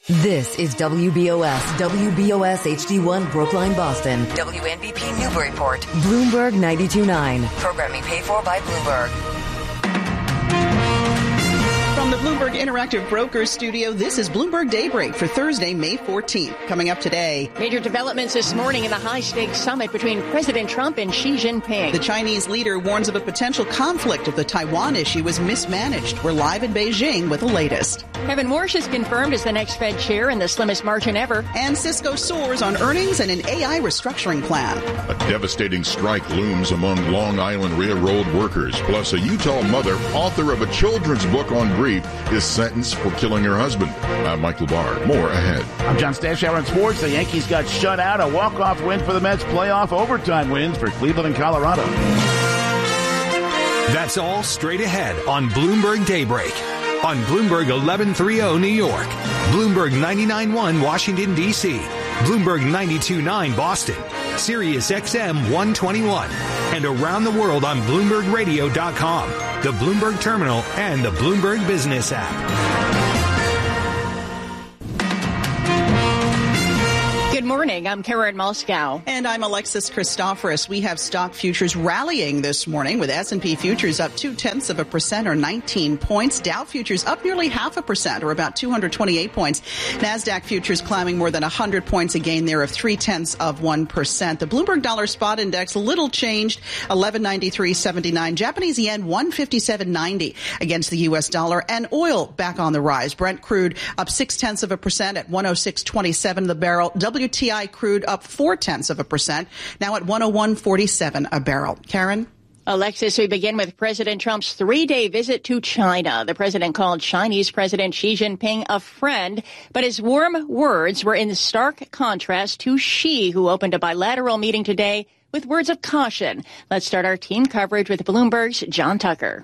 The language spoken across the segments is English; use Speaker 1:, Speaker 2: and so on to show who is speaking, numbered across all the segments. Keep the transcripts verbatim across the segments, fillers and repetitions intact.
Speaker 1: This is W B O S, W B O S H D one Brookline, Boston. W N B P Newburyport. Bloomberg ninety-two point nine. Programming paid for by Bloomberg.
Speaker 2: From the Bloomberg Interactive Brokers Studio, this is Bloomberg Daybreak for Thursday, May fourteenth. Coming up today,
Speaker 3: major developments this morning in the high-stakes summit between President Trump and Xi Jinping.
Speaker 2: The Chinese leader warns of a potential conflict if the Taiwan issue is mismanaged. We're live in Beijing with the latest.
Speaker 3: Kevin Warsh is confirmed as the next Fed chair in the slimmest margin ever.
Speaker 2: And Cisco soars on earnings and an A I restructuring plan.
Speaker 4: A devastating strike looms among Long Island Railroad workers. Plus, a Utah mother, author of a children's book on grief, is sentenced for killing her husband. I'm Michael Barr. More ahead.
Speaker 5: I'm John Stashower in sports. The Yankees got shut out. A walk-off win for the Mets. Playoff overtime wins for Cleveland and Colorado.
Speaker 6: That's all straight ahead on Bloomberg Daybreak. On Bloomberg eleven thirty New York, Bloomberg ninety-nine point one Washington, D C, Bloomberg ninety-two point nine Boston, Sirius X M one twenty-one, and around the world on Bloomberg Radio dot com, the Bloomberg Terminal, and the Bloomberg Business app.
Speaker 3: Good morning. I'm Karen Moscow.
Speaker 2: And I'm Alexis Christoforous. We have stock futures rallying this morning with S and P futures up two-tenths of a percent or nineteen points. Dow futures up nearly half a percent or about two hundred twenty-eight points. NASDAQ futures climbing more than one hundred points, a gain there of three-tenths of one percent. The Bloomberg Dollar Spot Index little changed, eleven ninety-three seventy-nine. Japanese yen one fifty-seven ninety against the U S dollar. And oil back on the rise. Brent crude up six-tenths of a percent at one oh six twenty-seven the barrel. W T I crude up four-tenths of a percent, now at one oh one forty-seven a barrel. Karen?
Speaker 3: Alexis, we begin with President Trump's three-day visit to China. The president called Chinese President Xi Jinping a friend, but his warm words were in stark contrast to Xi, who opened a bilateral meeting today with words of caution. Let's start our team coverage with Bloomberg's John Tucker.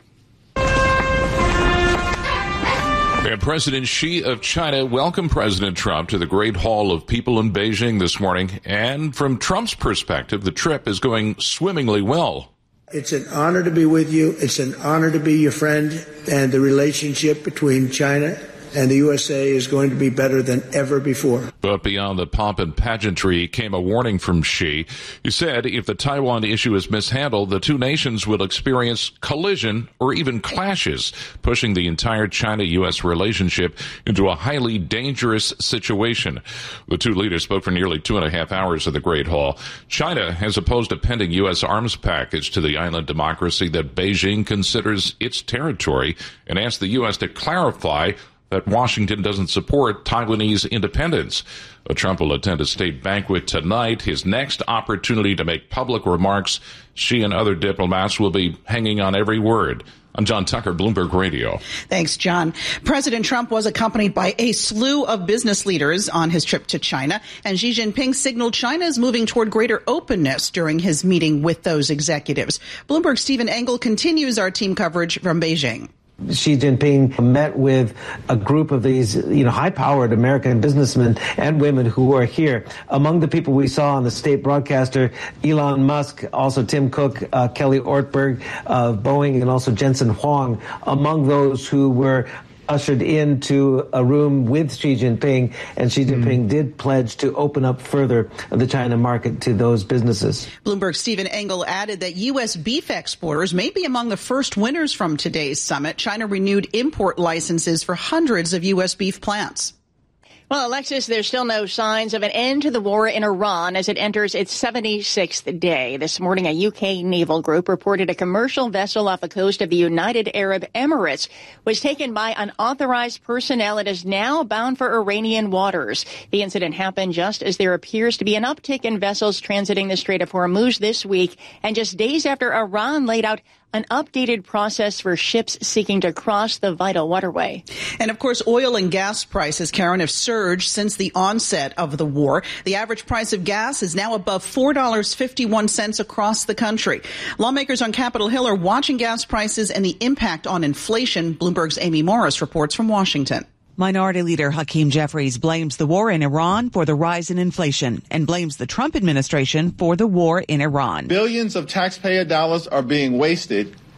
Speaker 7: And President Xi of China welcomed President Trump to the Great Hall of People in Beijing this morning. And from Trump's perspective, the trip is going swimmingly well.
Speaker 8: It's an honor to be with you. It's an honor to be your friend. And the relationship between China and the U S A is going to be better than ever before.
Speaker 7: But beyond the pomp and pageantry came a warning from Xi. He said if the Taiwan issue is mishandled, the two nations will experience collision or even clashes, pushing the entire China-U S relationship into a highly dangerous situation. The two leaders spoke for nearly two and a half hours at the Great Hall. China has opposed a pending U S arms package to the island democracy that Beijing considers its territory and asked the U S to clarify that Washington doesn't support Taiwanese independence. Trump will attend a state banquet tonight. His next opportunity to make public remarks. Xi and other diplomats will be hanging on every word. I'm John Tucker, Bloomberg Radio.
Speaker 2: Thanks, John. President Trump was accompanied by a slew of business leaders on his trip to China, and Xi Jinping signaled China is moving toward greater openness during his meeting with those executives. Bloomberg's Stephen Engel continues our team coverage from Beijing.
Speaker 9: Xi Jinping met with a group of these, you know, high-powered American businessmen and women who are here. Among the people we saw on the state broadcaster, Elon Musk, also Tim Cook, uh, Kelly Ortberg of Boeing, and also Jensen Huang, among those who were ushered into a room with Xi Jinping, and Xi Jinping mm-hmm. did pledge to open up further the China market to those businesses.
Speaker 2: Bloomberg's Stephen Engel added that U S beef exporters may be among the first winners from today's summit. China renewed import licenses for hundreds of U S beef plants.
Speaker 3: Well, Alexis, there's still no signs of an end to the war in Iran as it enters its seventy-sixth day. This morning, a U K naval group reported a commercial vessel off the coast of the United Arab Emirates was taken by unauthorized personnel and is now bound for Iranian waters. The incident happened just as there appears to be an uptick in vessels transiting the Strait of Hormuz this week, and just days after Iran laid out an updated process for ships seeking to cross the vital waterway.
Speaker 2: And of course, oil and gas prices, Karen, have surged since the onset of the war. The average price of gas is now above four dollars and fifty-one cents across the country. Lawmakers on Capitol Hill are watching gas prices and the impact on inflation. Bloomberg's Amy Morris reports from Washington.
Speaker 10: Minority Leader Hakeem Jeffries blames the war in Iran for the rise in inflation and blames the Trump administration for the war in Iran.
Speaker 11: Billions of taxpayer dollars are being wasted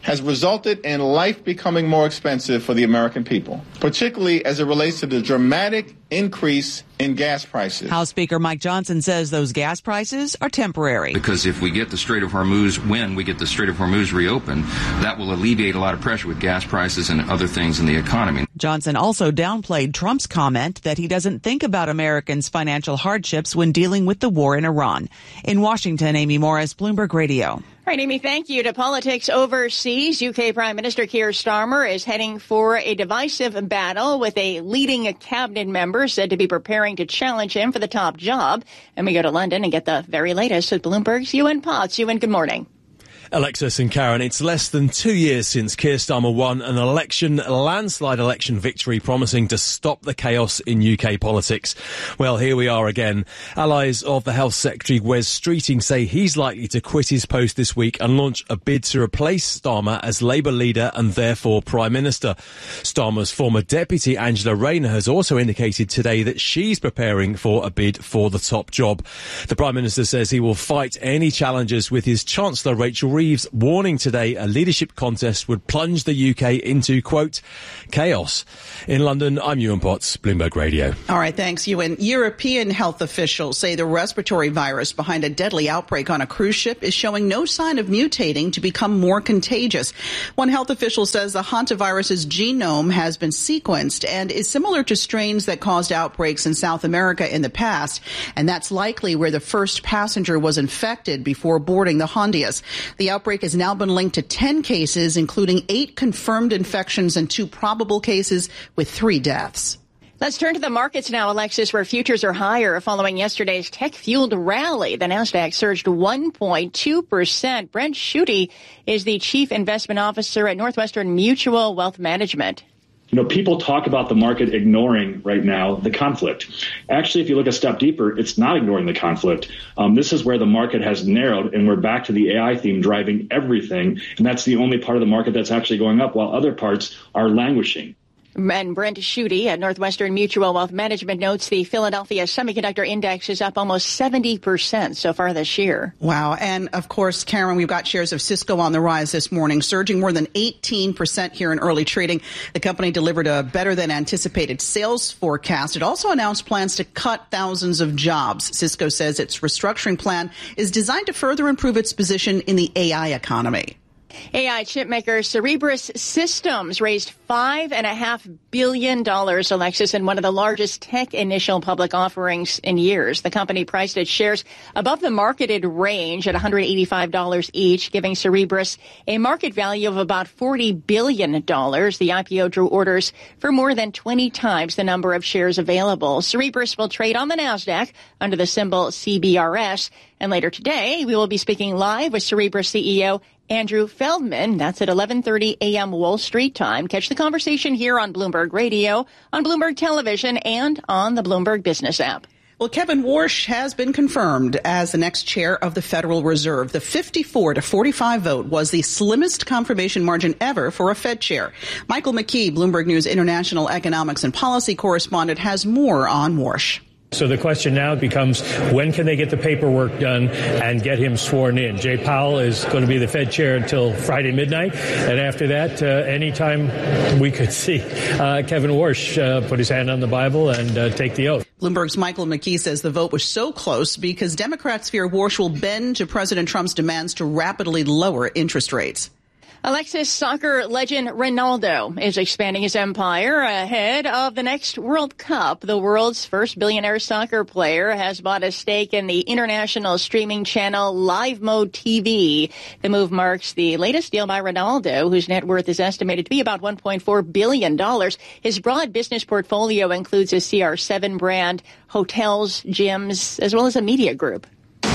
Speaker 11: has resulted in life becoming more expensive for the American people, particularly as it relates to the dramatic increase in gas prices.
Speaker 10: House Speaker Mike Johnson says those gas prices are temporary.
Speaker 12: Because if we get the Strait of Hormuz, when we get the Strait of Hormuz reopened, that will alleviate a lot of pressure with gas prices and other things in the economy.
Speaker 10: Johnson also downplayed Trump's comment that he doesn't think about Americans' financial hardships when dealing with the war in Iran. In Washington, Amy Morris, Bloomberg Radio.
Speaker 3: All right, Amy, thank you. To politics overseas, U K Prime Minister Keir Starmer is heading for a divisive battle with a leading cabinet member said to be preparing to challenge him for the top job. And we go to London and get the very latest with Bloomberg's Ewan Potts. Ewan, good morning.
Speaker 13: Alexis and Karen, it's less than two years since Keir Starmer won an election, a landslide election victory promising to stop the chaos in U K politics. Well, here we are again. Allies of the Health Secretary Wes Streeting say he's likely to quit his post this week and launch a bid to replace Starmer as Labour leader and therefore Prime Minister. Starmer's former deputy Angela Rayner has also indicated today that she's preparing for a bid for the top job. The Prime Minister says he will fight any challenges with his Chancellor Rachel Reeves, warning today a leadership contest would plunge the U K into, quote, chaos. In London, I'm Ewan Potts, Bloomberg Radio.
Speaker 2: All right, thanks, Ewan. European health officials say the respiratory virus behind a deadly outbreak on a cruise ship is showing no sign of mutating to become more contagious. One health official says the hantavirus's genome has been sequenced and is similar to strains that caused outbreaks in South America in the past, and that's likely where the first passenger was infected before boarding the Hondias. The outbreak has now been linked to ten cases, including eight confirmed infections and two probable cases with three deaths.
Speaker 3: Let's turn to the markets now, Alexis, where futures are higher following yesterday's tech-fueled rally. The Nasdaq surged one point two percent. Brent Schutte is the chief investment officer at Northwestern Mutual Wealth Management.
Speaker 14: You know, people talk about the market ignoring right now the conflict. Actually, if you look a step deeper, it's not ignoring the conflict. Um, this is where the market has narrowed, and we're back to the A I theme driving everything. And that's the only part of the market that's actually going up, while other parts are languishing.
Speaker 3: And Brent Schutte at Northwestern Mutual Wealth Management notes the Philadelphia Semiconductor Index is up almost seventy percent so far this year.
Speaker 2: Wow. And, of course, Karen, we've got shares of Cisco on the rise this morning, surging more than eighteen percent here in early trading. The company delivered a better-than-anticipated sales forecast. It also announced plans to cut thousands of jobs. Cisco says its restructuring plan is designed to further improve its position in the A I economy.
Speaker 3: A I chipmaker Cerebras Systems raised five and a half billion dollars, Alexis, in one of the largest tech initial public offerings in years. The company priced its shares above the marketed range at one hundred eighty-five dollars each, giving Cerebras a market value of about forty billion dollars. The I P O drew orders for more than twenty times the number of shares available. Cerebras will trade on the Nasdaq under the symbol C B R S. And later today, we will be speaking live with Cerebras C E O Andrew Feldman. That's at eleven thirty a.m. Wall Street time. Catch the conversation here on Bloomberg Radio, on Bloomberg Television, and on the Bloomberg Business app.
Speaker 2: Well, Kevin Warsh has been confirmed as the next chair of the Federal Reserve. The fifty-four to forty-five vote was the slimmest confirmation margin ever for a Fed chair. Michael McKee, Bloomberg News international economics and policy correspondent, has more on Warsh.
Speaker 15: So the question now becomes, when can they get the paperwork done and get him sworn in? Jay Powell is going to be the Fed chair until Friday midnight. And after that, uh, anytime we could see uh, Kevin Warsh uh, put his hand on the Bible and uh, take the oath.
Speaker 2: Bloomberg's Michael McKee says the vote was so close because Democrats fear Warsh will bend to President Trump's demands to rapidly lower interest rates.
Speaker 3: Alexis, soccer legend Ronaldo is expanding his empire ahead of the next World Cup. The world's first billionaire soccer player has bought a stake in the international streaming channel Live Mode T V. The move marks the latest deal by Ronaldo, whose net worth is estimated to be about one point four billion dollars. His broad business portfolio includes a C R seven brand, hotels, gyms, as well as a media group.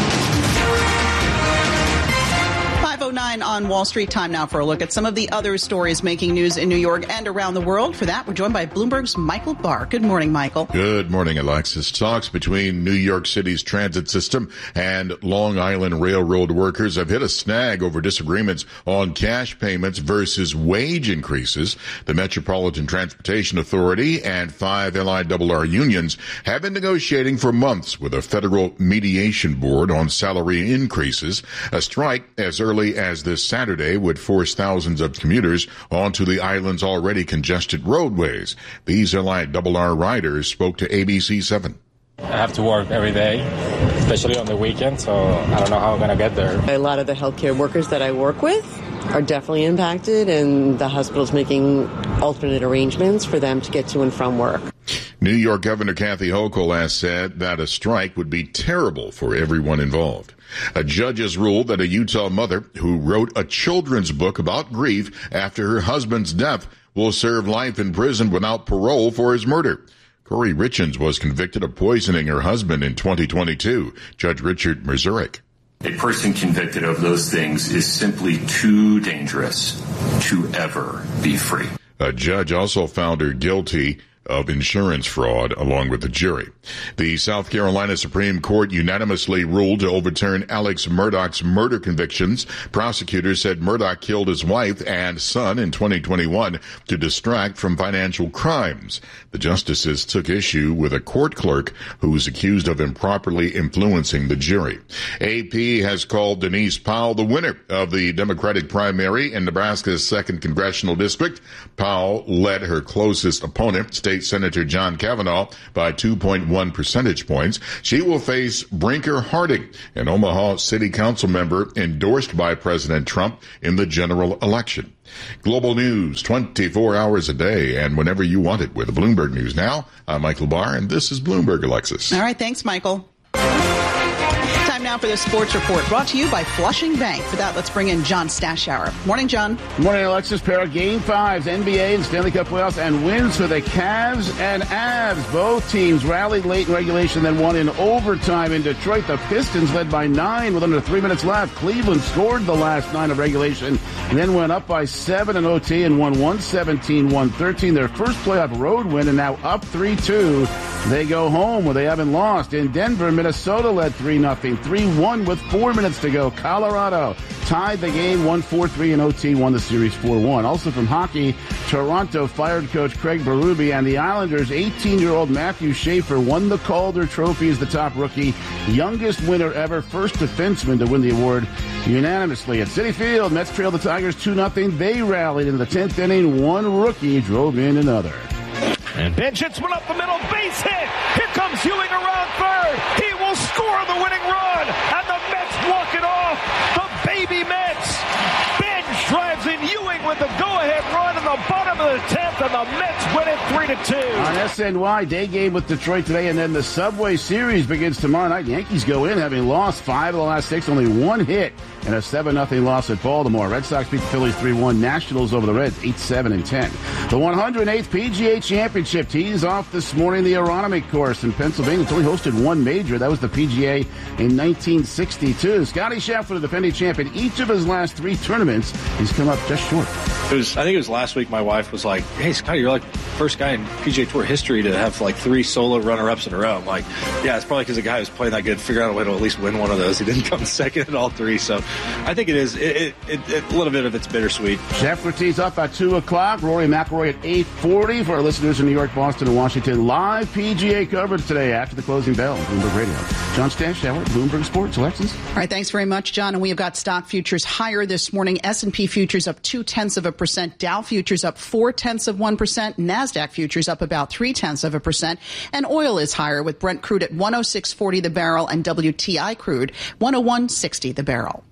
Speaker 2: five oh nine on Wall Street. Time now for a look at some of the other stories making news in New York and around the world. For that, we're joined by Bloomberg's Michael Barr. Good morning, Michael.
Speaker 4: Good morning, Alexis. Talks between New York City's transit system and Long Island Railroad workers have hit a snag over disagreements on cash payments versus wage increases. The Metropolitan Transportation Authority and five L I R R unions have been negotiating for months with a federal mediation board on salary increases. A strike as early as says this Saturday would force thousands of commuters onto the island's already congested roadways. These Airline Double R riders spoke to A B C seven.
Speaker 16: I have to work every day, especially on the weekend, so I don't know how I'm going to get there.
Speaker 17: A lot of the healthcare workers that I work with are definitely impacted, and the hospital's making alternate arrangements for them to get to and from work.
Speaker 4: New York Governor Kathy Hochul has said that a strike would be terrible for everyone involved. A judge has ruled that a Utah mother who wrote a children's book about grief after her husband's death will serve life in prison without parole for his murder. Corey Richens was convicted of poisoning her husband in twenty twenty-two. Judge Richard Merzurik.
Speaker 18: A person convicted of those things is simply too dangerous to ever be free.
Speaker 4: A judge also found her guilty of insurance fraud along with the jury. The South Carolina Supreme Court unanimously ruled to overturn Alex Murdaugh's murder convictions. Prosecutors said Murdaugh killed his wife and son in twenty twenty-one to distract from financial crimes. The justices took issue with a court clerk who was accused of improperly influencing the jury. A P has called Denise Powell the winner of the Democratic primary in Nebraska's second congressional district. Powell led her closest opponent, State Senator John Kavanaugh, by two point one percentage points. She will face Brinker Harding, an Omaha City Council member endorsed by President Trump in the general election. Global news twenty-four hours a day and whenever you want it with Bloomberg News Now. I'm Michael Barr, and this is Bloomberg, Alexis.
Speaker 2: All right, thanks, Michael. Time now for the sports report, brought to you by Flushing Bank. For that, let's bring in John Stashower. Morning, John.
Speaker 5: Good morning, Alexis. Pair of Game fives, N B A and Stanley Cup playoffs, and wins for the Cavs and Avs. Both teams rallied late in regulation, then won in overtime in Detroit. The Pistons led by nine with under three minutes left. Cleveland scored the last nine of regulation, and then went up by seven in O T and won one seventeen one thirteen. Their first playoff road win, and now up three two. They go home where they haven't lost. In Denver, Minnesota led three nothing. three one with four minutes to go. Colorado tied the game one four three in O T, won the series four one. Also from hockey, Toronto fired coach Craig Berube, and the Islanders' eighteen-year-old Matthew Schaefer won the Calder Trophy as the top rookie, youngest winner ever, first defenseman to win the award unanimously. At Citi Field, Mets trailed the Tigers two nothing. They rallied in the tenth inning. One rookie drove in another.
Speaker 19: And bench hits one up the middle, base hit. Here comes Ewing around third. He will score the winning run, and the Mets walk it off. The baby Mets. Bench drives in Ewing with the go-ahead run in the bottom of the tenth, and the Mets win it three to two.
Speaker 5: On S N Y, day game with Detroit today, and then the Subway Series begins tomorrow night. Yankees go in having lost five of the last six, only one hit, and a seven nothing loss at Baltimore. Red Sox beat the Phillies three one. Nationals over the Reds eight seven and ten. The one hundred eighth P G A Championship tees off this morning. The Aronimink course in Pennsylvania. It's only hosted one major. That was the P G A in nineteen sixty-two. Scotty Scheffler, the defending champion, each of his last three tournaments, he's come up just short.
Speaker 20: It was, I think it was last week, my wife was like, hey, Scotty, you're like the first guy in P G A Tour history to have like three solo runner-ups in a row. I'm like, yeah, it's probably because the guy who's playing that good figured out a way to at least win one of those. He didn't come second in all three. So I think it is it, it, it, it, a little bit of it's bittersweet.
Speaker 5: Scheffler tees up at two o'clock. Rory McIlroy at eight forty. For our listeners in New York, Boston, and Washington, live P G A coverage today after the closing bell on Bloomberg Radio. John Stashower, Bloomberg Sports. Alexis.
Speaker 2: All right, thanks very much, John. And we have got stock futures higher this morning. S and P futures up two-tenths of a percent. Dow futures up four-tenths of one percent. NASDAQ futures up about three-tenths of a percent. And oil is higher with Brent crude at one oh six forty the barrel and W T I crude one oh one sixty the barrel.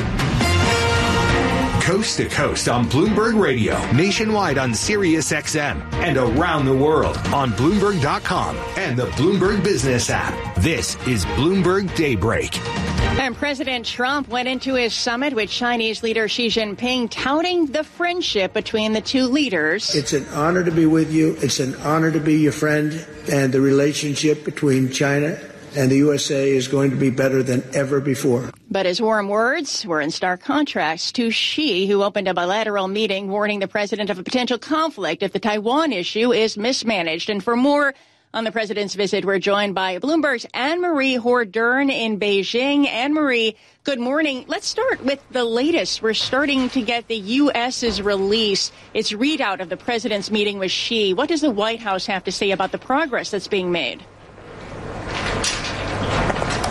Speaker 6: Coast to coast on Bloomberg Radio, nationwide on Sirius X M, and around the world on Bloomberg dot com and the Bloomberg Business app. This is Bloomberg Daybreak.
Speaker 3: And President Trump went into his summit with Chinese leader Xi Jinping, touting the friendship between the two leaders.
Speaker 8: It's an honor to be with you. It's an honor to be your friend. And the relationship between China and the U S A is going to be better than ever before.
Speaker 3: But his warm words were in stark contrast to Xi, who opened a bilateral meeting warning the president of a potential conflict if the Taiwan issue is mismanaged. And for more on the president's visit, we're joined by Bloomberg's Anne-Marie Hordern in Beijing. Anne-Marie, good morning. Let's start with the latest. We're starting to get the U S's release, its readout of the president's meeting with Xi. What does the White House have to say about the progress that's being made?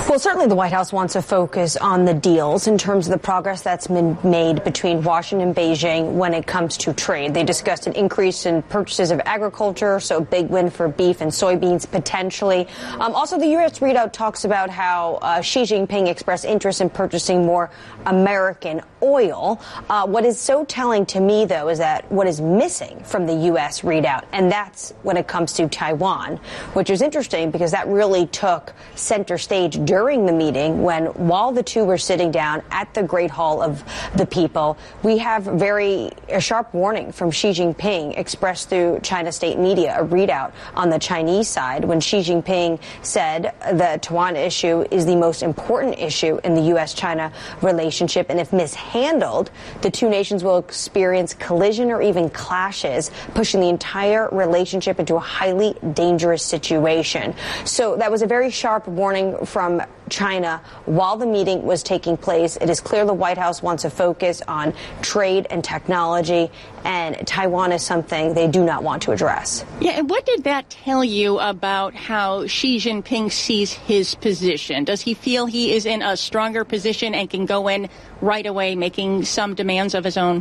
Speaker 21: Well, certainly the White House wants to focus on the deals in terms of the progress that's been made between Washington and Beijing when it comes to trade. They discussed an increase in purchases of agriculture, so big win for beef and soybeans potentially. Um, also, the U S readout talks about how uh, Xi Jinping expressed interest in purchasing more American oil. Uh, what is so telling to me, though, is that what is missing from the U S readout, and that's when it comes to Taiwan, which is interesting because that really took center stage during the meeting when, while the two were sitting down at the Great Hall of the People, we have very a sharp warning from Xi Jinping expressed through China state media, a readout on the Chinese side, when Xi Jinping said the Taiwan issue is the most important issue in the U S China relationship, and if mishandled, the two nations will experience collision or even clashes, pushing the entire relationship into a highly dangerous situation. So that was a very sharp warning from China while the meeting was taking place. It is clear the White House wants to focus on trade and technology, and Taiwan is something they do not want to address.
Speaker 3: Yeah, and what did that tell you about how Xi Jinping sees his position? Does he feel he is in a stronger position and can go in right away making some demands of his own?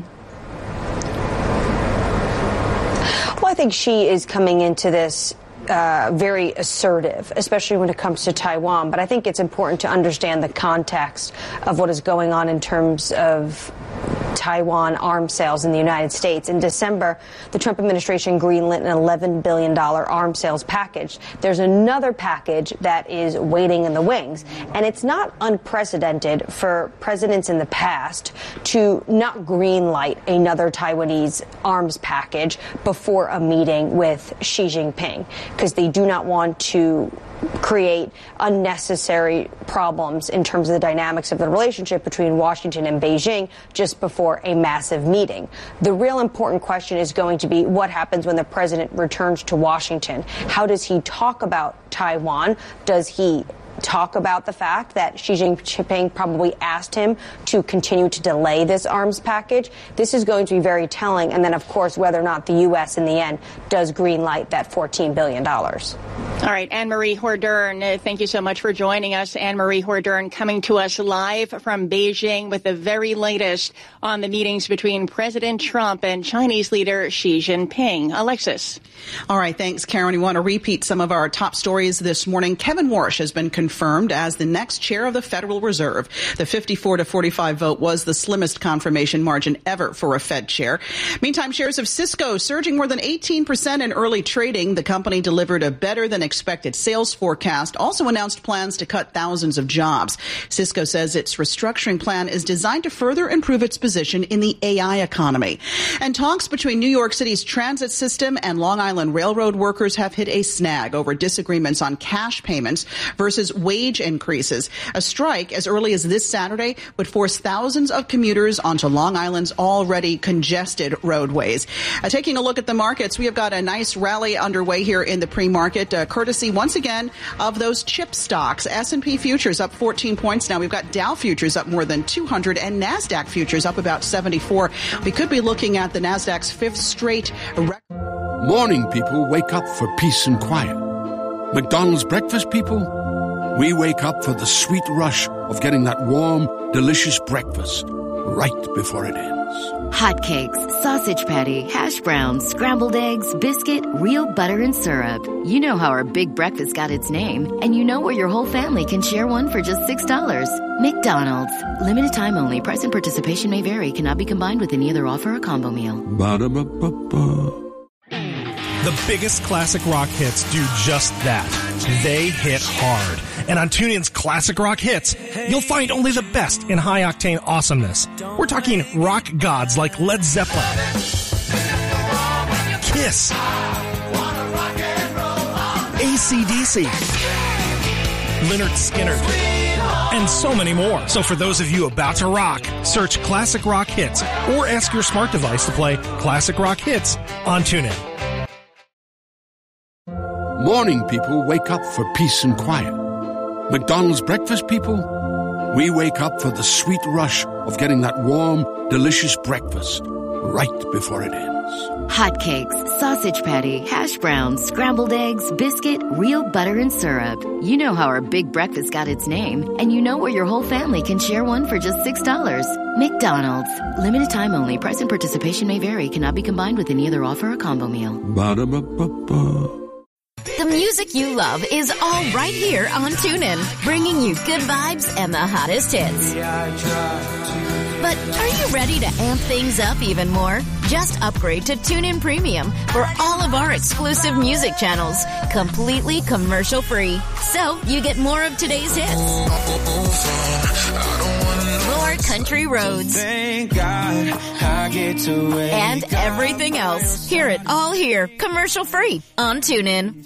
Speaker 21: Well, I think Xi is coming into this Uh, very assertive, especially when it comes to Taiwan. But I think it's important to understand the context of what is going on in terms of Taiwan arms sales in the United States. In December, the Trump administration greenlit an eleven billion dollars arms sales package. There's another package that is waiting in the wings. And it's not unprecedented for presidents in the past to not greenlight another Taiwanese arms package before a meeting with Xi Jinping, because they do not want to create unnecessary problems in terms of the dynamics of the relationship between Washington and Beijing just before a massive meeting. The real important question is going to be what happens when the president returns to Washington. How does he talk about Taiwan? Does he talk about the fact that Xi Jinping probably asked him to continue to delay this arms package? This is going to be very telling. And then, of course, whether or not the U S in the end does greenlight that fourteen billion dollars.
Speaker 3: All right, Anne-Marie Hordern, uh, thank you so much for joining us. Anne-Marie Hordern coming to us live from Beijing with the very latest on the meetings between President Trump and Chinese leader Xi Jinping. Alexis.
Speaker 2: All right, thanks, Karen. We want to repeat some of our top stories this morning. Kevin Warsh has been confirmed as the next chair of the Federal Reserve. The fifty-four to forty-five vote was the slimmest confirmation margin ever for a Fed chair. Meantime, shares of Cisco surging more than eighteen percent in early trading. The company delivered a better than expected sales forecast, also announced plans to cut thousands of jobs. Cisco says its restructuring plan is designed to further improve its position in the A I economy. And talks between New York City's transit system and Long Island Railroad workers have hit a snag over disagreements on cash payments versus wage increases. A strike as early as this Saturday would force thousands of commuters onto Long Island's already congested roadways. Uh, taking a look at the markets, we have got a nice rally underway here in the pre-market, uh, courtesy once again of those chip stocks. S and P futures up fourteen points now. We've got Dow futures up more than two hundred and NASDAQ futures up about seventy-four. We could be looking at the NASDAQ's fifth straight record.
Speaker 22: Morning people wake up for peace and quiet. McDonald's breakfast people, we wake up for the sweet rush of getting that warm, delicious breakfast right before it ends.
Speaker 23: Hotcakes, sausage patty, hash browns, scrambled eggs, biscuit, real butter and syrup. You know how our big breakfast got its name, and you know where your whole family can share one for just six dollars. McDonald's. Limited time only. Price and participation may vary. Cannot be combined with any other offer or combo meal.
Speaker 22: Ba-da-ba-ba-ba.
Speaker 24: The biggest classic rock hits do just that. They hit hard. And on TuneIn's Classic Rock Hits, you'll find only the best in high-octane awesomeness. We're talking rock gods like Led Zeppelin, Kiss, A C D C, Lynyrd Skynyrd, and so many more. So for those of you about to rock, search Classic Rock Hits or ask your smart device to play Classic Rock Hits on TuneIn.
Speaker 22: Morning people wake up for peace and quiet. McDonald's breakfast people, we wake up for the sweet rush of getting that warm, delicious breakfast right before it ends.
Speaker 23: Hotcakes, sausage patty, hash browns, scrambled eggs, biscuit, real butter and syrup. You know how our big breakfast got its name, and you know where your whole family can share one for just six dollars. McDonald's. Limited time only. Price and participation may vary. Cannot be combined with any other offer or combo meal.
Speaker 22: Ba-da-ba-ba-ba.
Speaker 1: The music you love is all right here on TuneIn, bringing you good vibes and the hottest hits. But are you ready to amp things up even more? Just upgrade to TuneIn Premium for all of our exclusive music channels, completely commercial-free. So you get more of today's hits, more country roads, and everything else. Hear it all here, commercial-free on TuneIn.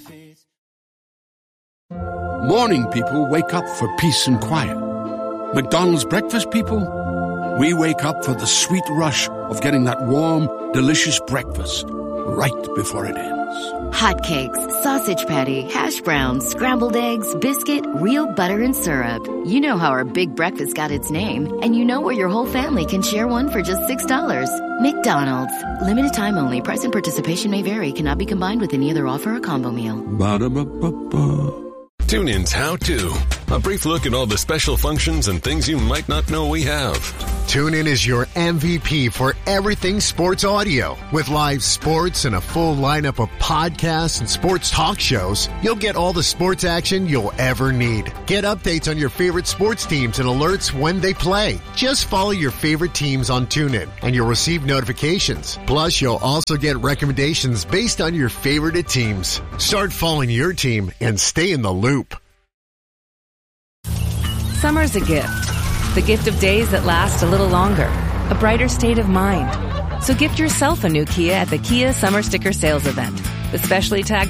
Speaker 22: Morning people wake up for peace and quiet. McDonald's breakfast people, we wake up for the sweet rush of getting that warm, delicious breakfast right before it ends.
Speaker 23: Hotcakes, sausage patty, hash browns, scrambled eggs, biscuit, real butter and syrup. You know how our big breakfast got its name, and you know where your whole family can share one for just six dollars. McDonald's. Limited time only. Price and participation may vary. Cannot be combined with any other offer or combo meal.
Speaker 22: Ba-da-ba-ba-ba.
Speaker 7: TuneIn's How To. A brief look at all the special functions and things you might not know we have.
Speaker 9: TuneIn is your M V P for everything sports audio. With live sports and a full lineup of podcasts and sports talk shows, you'll get all the sports action you'll ever need. Get updates on your favorite sports teams and alerts when they play. Just follow your favorite teams on TuneIn and you'll receive notifications. Plus, you'll also get recommendations based on your favorite teams. Start following your team and stay in the loop.
Speaker 11: Summer's a gift. The gift of days that last a little longer. A brighter state of mind. So gift yourself a new Kia at the Kia Summer Sticker Sales Event. The specially tagged